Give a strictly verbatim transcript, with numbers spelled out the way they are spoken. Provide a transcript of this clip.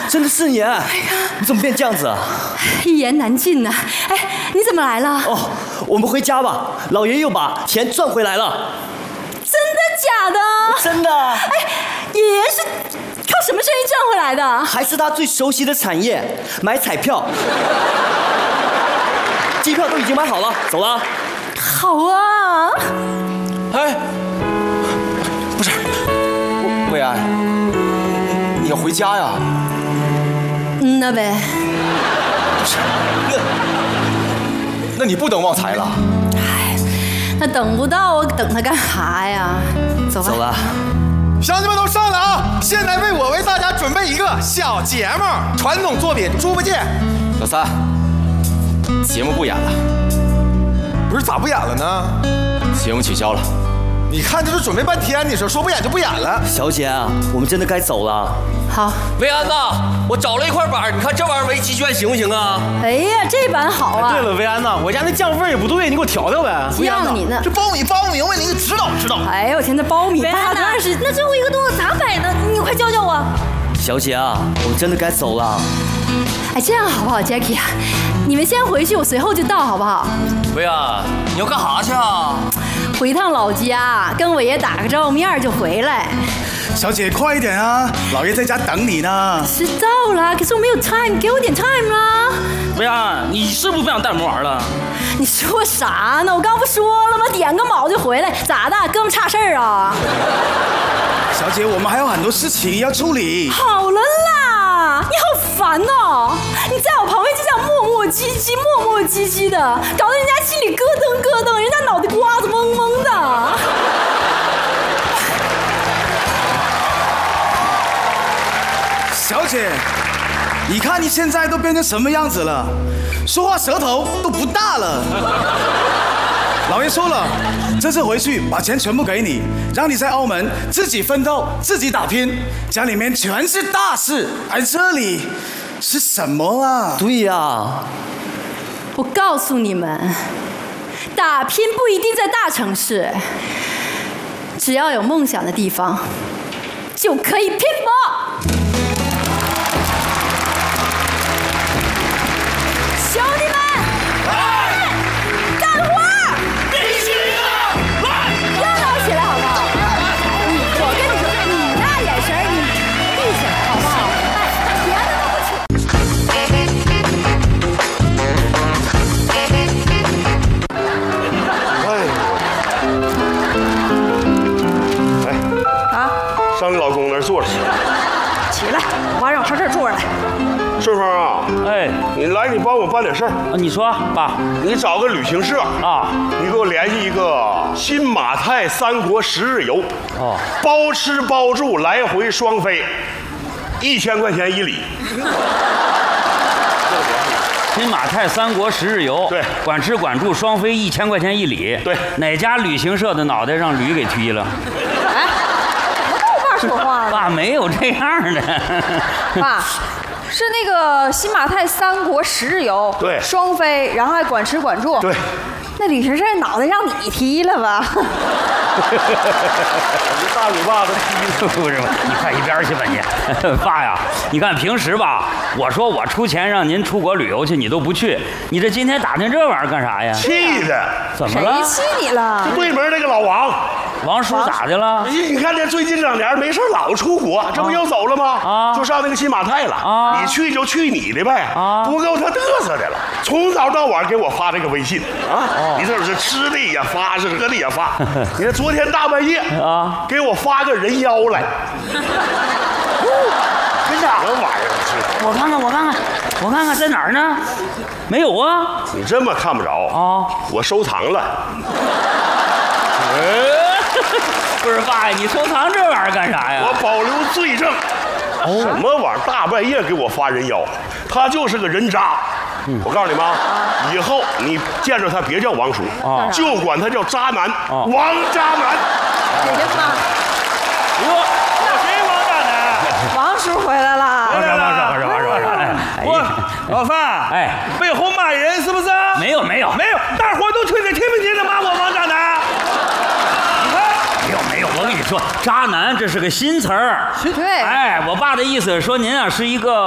真的是你！哎呀，你怎么变这样子啊？ 一言难尽呐！哎，你怎么来了？ 哦，我们回家吧。老爷又把钱赚回来了。 真的假的？ 真的。 哎，爷爷是靠什么生意赚回来的？ 还是他最熟悉的产业，买彩票。机票都已经买好了，走了。 好啊。 哎，不是，魏安，你要回家呀？ 嗯，那呗。 不是，那那你不等旺财了？ 哎，那等不到，我等他干啥呀？走吧。 走了。 乡亲们都上来啊！现在为我为大家准备一个小节目，传统作品《猪八戒》。 老三，节目不演了。 不是咋不演了呢？ 节目取消了。 你看这都准备半天，你说说不演就不演了。 小姐啊，我们真的该走了。 好。 维安呐，我找了一块板，你看这玩意儿围鸡圈行不行啊？ 哎呀，这板好啊！ 对了，维安呐，我家那酱味也不对，你给我调调呗。 酱你呢？ 这苞米苞米，我你指导指导。 哎呦我天，这苞米大当然是。那最后一个动作咋摆呢？你快教教我。 小姐啊，我们真的该走了。 哎，这样好不好 ，Jackie 啊？你们先回去，我随后就到，好不好？ 维安，你要干啥去啊？ 回趟老家，跟我爷打个照面就回来。 小姐，快一点啊！老爷在家等你呢。 知道啦，可是我没有 time， 给我点 time 啦。 维安，你是不是不想带我们玩了？ 你说啥呢？我刚不说了吗？点个卯就回来，咋的？哥们差事儿啊？ 小姐，我们还有很多事情要处理。 好了啦，你好烦哦！你在我旁边就这样磨磨唧唧、磨磨唧唧的，搞得人家心里咯噔咯噔，人家脑袋瓜子嗡嗡的。 小姐，你看你现在都变成什么样子了，说话舌头都不大了。老爷说了，这次回去把钱全部给你，让你在澳门自己奋斗、自己打拼，家里面全是大事，而这里是什么啊？ 对呀、啊， 我告诉你们，打拼不一定在大城市，只要有梦想的地方，就可以拼搏。兄弟们，来，干活！必须的，来，热闹起来好不好？你，我跟你说，你那眼神，你闭起来好不好？哎，别的都不听。 哎，啊，上你老公那儿坐着去。 起来，我爸让我上这儿坐着来。 顺风啊， 哎， 你来，你帮我办点事儿。 啊，你说，爸， 你找个旅行社啊， 你给我联系一个新马泰三国十日游， 哦， 包吃包住，来回双飞，一千块钱一里。 新马泰三国十日游， 对， 管吃管住双飞一千块钱一里， 对， 哪家旅行社的脑袋让驴给踢了？ 哎，怎么跟我爸说话呢？ 爸没有这样的， 爸。是那个新马泰三国十日游， 对， 双飞，然后还管吃管住， 对。 那旅行社脑袋让你踢了吧？ 你大嘴巴子踢不是，你快一边去吧你。爸呀，你看平时吧，我说我出钱让您出国旅游去，你都不去，你这今天打听这玩意儿干啥呀？ 气的。 怎么了？ 谁气你了？ 对门那个老王。 王叔咋的了？ 你看这最近这两年没事老出国，这不又走了吗？ 啊， 就上那个新马泰了。 啊， 你去就去你的呗。 啊， 不够他嘚瑟的了，从早到晚给我发这个微信啊。哦，你这是吃的也发，是喝的也发。你看昨天大半夜啊，给我发个人妖来。这啥玩意儿？ 我看看，我看看，我看看在哪儿呢？没有啊。 你这么看不着啊？我收藏了。 不是爸呀，你收藏这玩意儿干啥呀？ 我保留罪证。哦，什么玩意儿？大半夜给我发人妖，他就是个人渣。嗯，我告诉你妈，以后你见着他别叫王叔，啊，就管他叫渣男，啊，王渣男。 姐姐妈， 哟，谁王渣男？ 王叔回来了。 王叔，王叔，王叔，王叔，王叔。 我老范，哎，背后骂人是不是？ 没有，没有， 没有，大伙都听着，听没听着骂我王渣男？你看， 没有，没有。我跟你说，渣男这是个新词儿。 对。 哎，我爸的意思说您啊是一个。